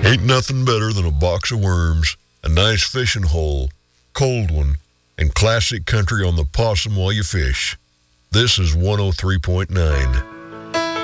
Ain't nothing better than a box of worms, a nice fishing hole, cold one, and classic country on the possum while you fish. This is 103.9